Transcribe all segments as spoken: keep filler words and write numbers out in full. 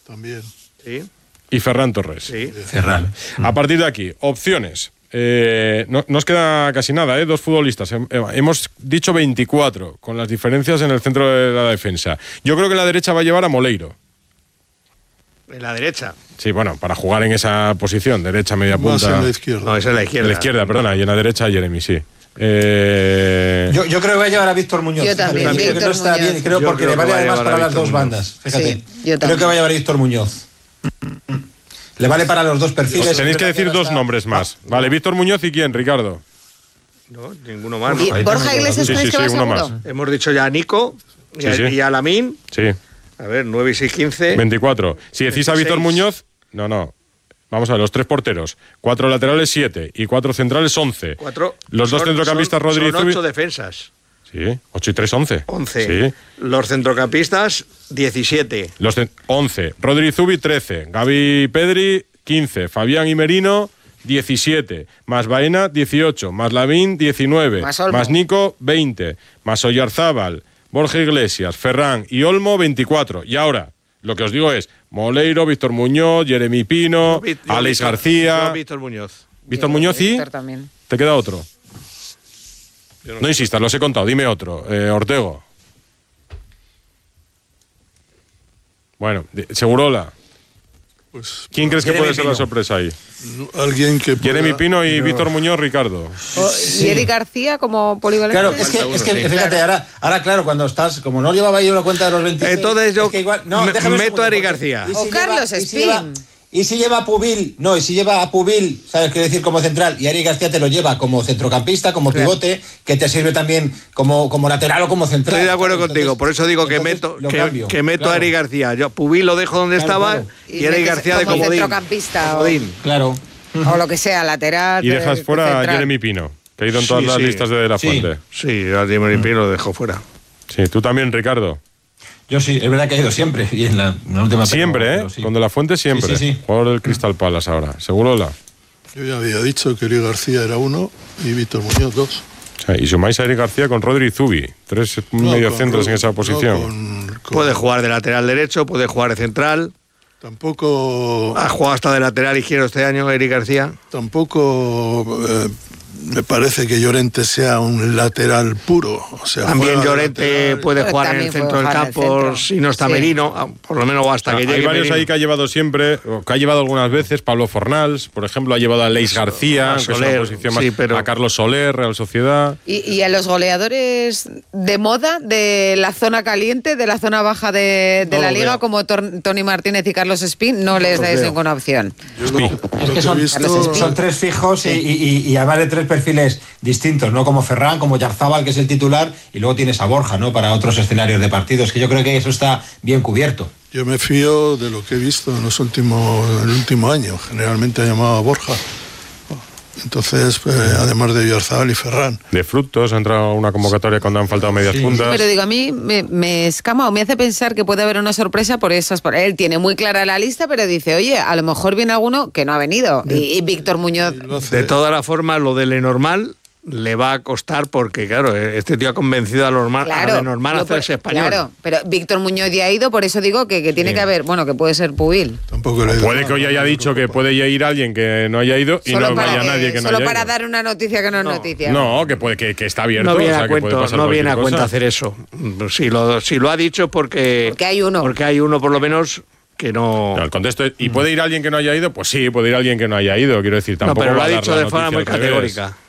También. Sí. Y Ferran Torres. Sí. Ferran. A partir de aquí, opciones. Eh, no nos queda casi nada, ¿eh? Dos futbolistas. Hemos dicho veinticuatro, con las diferencias en el centro de la defensa. Yo creo que la derecha va a llevar a Moleiro. En la derecha. Sí, bueno, para jugar en esa posición, derecha, media punta. Más en la izquierda. No, esa es la izquierda. En la izquierda, perdona, y en la derecha Jeremy, sí. Eh... Yo, yo creo que va a llevar a Víctor Muñoz. Yo también, Creo que Víctor no está Muñoz. bien, creo Yo porque creo le vale que va a además llevar a para las Víctor dos Muñoz. bandas. Fíjate. Sí, yo creo también. que va a llevar a Víctor Muñoz. Le vale para los dos perfiles. Os tenéis que decir dos está... nombres más. Vale, Víctor Muñoz y quién, Ricardo. No, ninguno más. ¿Y ¿no? Borja Iglesias Sí, crees sí, que sí, va uno seguro? más. Hemos dicho ya a Nico y, Sí, a, sí. y a Lamine. Sí, A ver, nueve y seis, quince. veinticuatro. Si decís a Víctor Muñoz, no, no. Vamos a ver, los tres porteros. Cuatro laterales, siete. Y cuatro centrales, once. Cuatro. Los dos Son- centrocampistas, son- Rodri y Son Zubi. ocho defensas. Sí, ocho y tres, once. once. Sí. Los centrocampistas, diecisiete. Los cen- once. Rodri y Zubi, trece. Gavi y Pedri, quince. Fabián y Merino, diecisiete. Más Baena, dieciocho. Más Lavín, diecinueve. Más Olmo. Más Nico, veinte. Más Oyarzábal, Borja Iglesias, Ferran y Olmo, veinticuatro. Y ahora, lo que os digo es Moleiro, Víctor Muñoz, Jeremy Pino, Yo, yo, Alex Víctor- García. yo, Víctor Muñoz. Víctor Muñoz y... Víctor también. ¿Te queda otro? No insistas, los he contado. Dime otro. Eh, Ortego. Bueno, de- Segurola. Pues ¿Quién crees que Jeremy puede ser la Pino. sorpresa ahí? alguien que pueda- Jeremy Pino y Víctor Muñoz, Ricardo. O- ¿Y Eric García como polivalente? Claro, es que, es que sí. fíjate, ahora, ahora claro, cuando estás, como no llevaba yo la cuenta de los veintiséis... Entonces yo es que igual- no, me- déjame un meto segundo, a Eric porque- García. ¿y si O lleva- Carlos y si Espín. lleva- Y si lleva a Pubil, no, y si lleva a Pubil, ¿sabes qué decir? Como central, y Eric García te lo lleva como centrocampista, como pivote, que te sirve también como, como lateral o como central. Estoy de acuerdo Entonces- contigo, por eso digo que entonces meto, lo que, cambio, que meto claro. a Eric García. Yo Pubil lo dejo donde Claro, estaba claro. y, Y Eric metes García de como comodín. centrocampista o- Comodín. Claro. O lo que sea, lateral. Y de- dejas de fuera a central. Jeremy Pino, que ha ido en todas Sí, las sí. listas de De La Sí. Fuente. Sí, a Jeremy Pino lo dejo fuera. Sí, tú también, Ricardo. Yo sí, es verdad que ha ido siempre. Y en la, en la última Siempre, pero- ¿eh? pero sí. Con De La Fuente siempre. Sí, sí, sí. Jugador del Crystal Palace ahora. Segurola. Yo ya había dicho que Eric García era uno y Víctor Muñoz dos. O sea, y sumáis a Eric García con Rodri y Zubi. Tres No, mediocentros con- en esa no, posición. con- con- Puede jugar de lateral derecho, puede jugar de central. Tampoco, Ha jugado hasta de lateral izquierdo este año Eric García. tampoco eh, me parece que Llorente sea un lateral puro. O sea, También juega de Llorente lateral. puede Pero jugar en también el puede centro del jugar en el campo centro. si no está Sí. Merino, ah, por lo menos hasta Ah, que hay llegue varios Merino. ahí que ha llevado siempre, o que ha llevado algunas veces, Pablo Fornals, por ejemplo, ha llevado a Leis García, a que es una Soler, posición más, sí, pero- a Carlos Soler, Real Sociedad. Y, y a los goleadores de moda de la zona caliente, de la zona baja de, de No la lo liga, veo. como Tor- Tony Martínez y Carlos Espín, no les dais veo. ninguna opción. Yo lo, Es lo que que he son, visto, son tres fijos y, y, y además de tres perfiles distintos, no como Ferran, como Yarzábal, que es el titular, y luego tienes a Borja, ¿no? Para otros escenarios de partidos, que yo creo que eso está bien cubierto. yo me fío de lo que he visto en los últimos, en el último año. Generalmente ha llamado a Borja. Entonces, eh, además de Villarzábal y Ferran. De Frutos, ha entrado a una convocatoria cuando han faltado medias Sí. puntas. Pero digo, a mí me, me escama o me hace pensar que puede haber una sorpresa por esas. Por él tiene muy clara la lista, pero dice, oye, a lo mejor viene alguno que no ha venido. Y, y Víctor Muñoz. Y lo hace- De todas las formas, lo de Lenormand le va a costar porque, claro, este tío ha convencido a, Normal, Claro, a Lenormand a yo por- hacerse español. Claro, pero Víctor Muñoz ya ha ido, por eso digo que, que tiene que haber, bueno, que puede ser Pubil. Tampoco le he ido Puede mal, que hoy ¿no? haya dicho que puede ya ir alguien que no haya ido y Solo no para, vaya que- nadie que no solo haya para ido. dar una noticia que no es No. noticia. No, que puede que, que está abierto. No viene, o sea, a, que puede cuento, pasar no viene a cualquier cuenta cosa. hacer eso. Si lo, si lo ha dicho es porque... Porque hay uno. Porque hay uno, por lo menos, que no... No, el contexto es, ¿y puede ir alguien que no haya ido? Pues sí, puede ir alguien que no haya ido, quiero decir, No, tampoco pero lo va ha a dar dicho la de forma noticia muy al revés. categórica.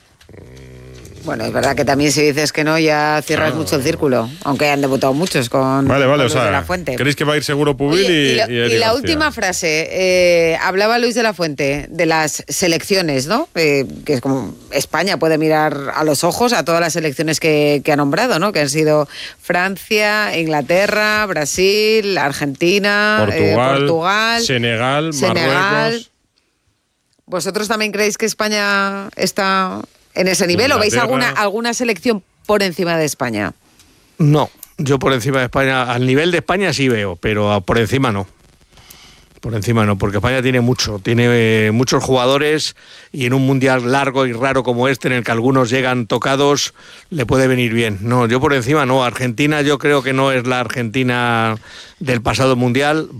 Bueno, es verdad que también si dices que no, ya cierras mucho el círculo. Aunque han debutado muchos con, Vale, vale, con o Luis sea, de la Fuente. ¿creéis que va a ir seguro Pubil Oye, y, y, la, y y Eric la García? última frase, eh, hablaba Luis de la Fuente de las selecciones, ¿no? Eh, que es como España puede mirar a los ojos a todas las selecciones que, que ha nombrado, ¿no? Que han sido Francia, Inglaterra, Brasil, Argentina, Portugal, eh, Portugal Senegal, Senegal. Marruecos. ¿Vosotros también creéis que España está en ese nivel o veis Inglaterra. alguna, alguna selección por encima de España? No, yo por encima de España, al nivel de España sí veo, pero por encima no. Por encima no, porque España tiene mucho, tiene eh, muchos jugadores y en un mundial largo y raro como este, en el que algunos llegan tocados, le puede venir bien. No, yo por encima no. Argentina yo creo que no es la Argentina del pasado mundial.